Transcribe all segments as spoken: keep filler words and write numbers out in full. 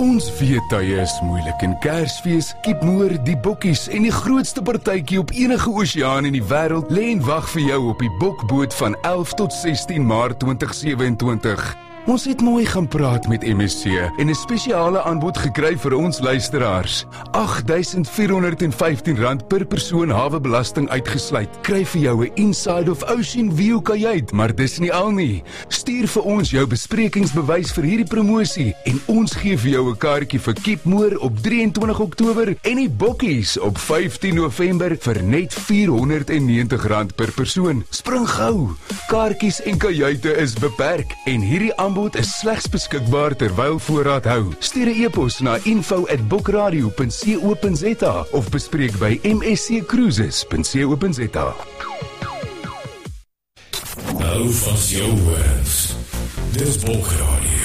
Ons weet tye is moeilik en Kersfees, Kipmoor, die bokkies en die grootste partytjie op enige oseaan in die wêreld lê en wag vir jou op die Bokboot van elf tot sestien Maart twintig sewe-en-twintig. Ons het mooi gaan praat met M S C en 'n spesiale aanbod gekry vir ons luisteraars. agt duisend vier honderd en vyftien rand per persoon hawebelasting uitgesluit. Kry vir jou 'n Inside of Ocean View kajuit, maar dis nie al nie. Stuur vir ons jou besprekingsbewys vir hierdie promosie en ons gee vir jou 'n kaartjie vir Kipmoor op drie en twintig Oktober en die Bokkies op vyftien November vir net vier honderd en negentig rand per persoon. Spring gou. Kaartjies en kajuite is beperk en hierdie aanbod is slegs beskikbaar terwyl voorraad hou. Stuur 'n e-pos na info at bokradio punt co punt za of bespreek by m s c cruises punt co punt za. Nou vas jou horens. Dis Bokradio.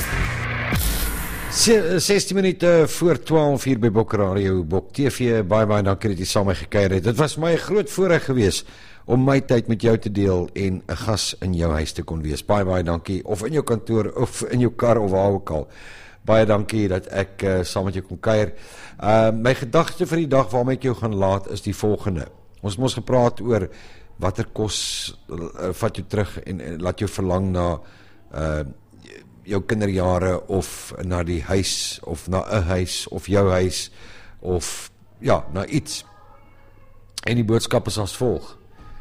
sestien minute voor twaalf hier by Bokradio, Bok T V. Baie baie dankie dat jy saam met my gekuier het. Dit was my 'n groot voorreg gewees om my tyd met jou te deel en 'n gas in jou huis te kon wees. Baie baie dankie, of in jou kantoor of in jou kar of waar ook al. Baie dankie dat ek uh, saam met jou kon kuier. Uh, my gedagte vir die dag waarmee ek jou gaan laat is die volgende. Ons het mos gepraat oor watter kos uh, vat jou terug en, en laat jou verlang na uh, jou kinderjare of na die huis of na 'n huis of jou huis of ja, na iets. En die boodskap is as volg.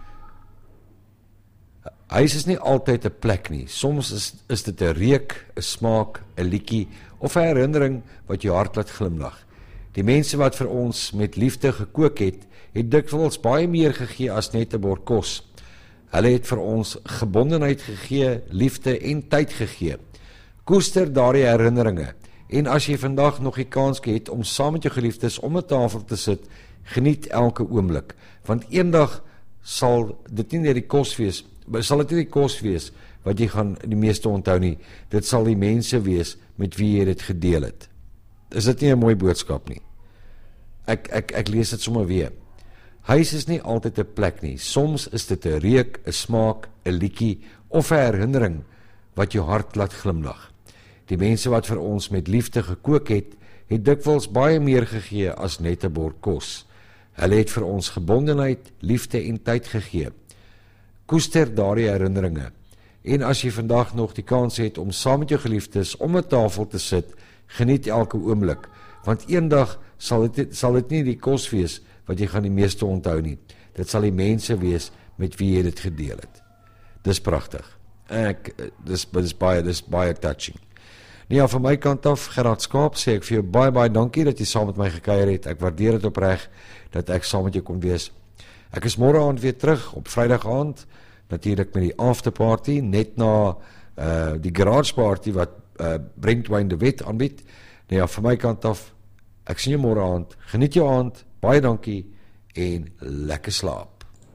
Huis is nie altyd 'n plek nie. Soms is, is dit 'n reuk, 'n smaak, 'n liedjie of 'n herinnering wat jou hart laat glimlag. Die mense wat vir ons met liefde gekook het, het dikwels baie meer gegee as net 'n bord kos. Hulle het vir ons gebondenheid gegee, liefde en tyd gegee. Koester daardie herinneringe en as jy vandag nog die kans het om saam met jou geliefdes om 'n tafel te sit, geniet elke oomblik, want eendag sal dit nie net die kos wees, sal dit nie die kos wees wat jy gaan die meeste onthou nie, dit sal die mense wees met wie jy dit gedeel het. Is dit nie 'n mooi boodskap nie? Ek, ek, ek lees dit sommer weer. Huis is nie altyd 'n plek nie, soms is dit 'n reuk, 'n smaak, 'n liedjie of 'n herinnering wat jou hart laat glimlag. Die mense wat vir ons met liefde gekook het, het dikwels baie meer gegee as net 'n bord kos. Hulle het vir ons gebondenheid, liefde en tyd gegee. Koester daardie herinneringe. En as jy vandag nog die kans het om saam met jou geliefdes om 'n tafel te sit, geniet elke oomblik, want eendag sal dit sal dit nie die kos wees wat jy gaan die meeste onthou nie. Dit sal die mense wees met wie jy dit gedeel het. Dis pragtig. Ek dis dis baie dis baie touching. Nee, ja, van my kant af, Gerard Skaap, sê ek vir jou baie baie dankie dat jy saam met my gekuier het. Ek waardeer dit opreg dat ek saam met jou kon wees. Ek is môre aand weer terug op Vrydag aand, natuurlik met die afterparty, net na uh, die garage party wat uh, Brent Wayne de Wet aanbied. Nou ja, van my kant af, ek sien jou môre aand, geniet jou aand, baie dankie en lekker slaap.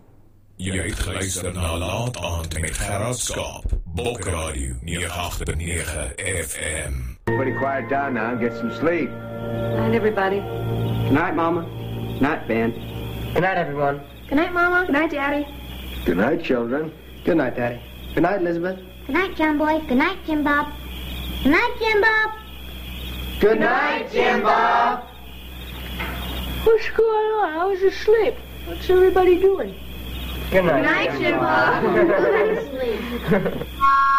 Jy het geluister na Laat Aand met Gerard Skaap, Bokradio nege agt punt nege F M. Everybody quiet down now and get some sleep. Night, everybody. Good night, Mama. Night, Ben. Good night, everyone. Good night, Mama. Good night, Daddy. Good night, children. Good night, Daddy. Good night, Elizabeth. Good night, John Boy. Good night, Jim Bob. Good night, Jim Bob. Good night, Jim Bob. What's going on? I was asleep. What's everybody doing? Good night, Good night, Jim Bob. Go to sleep.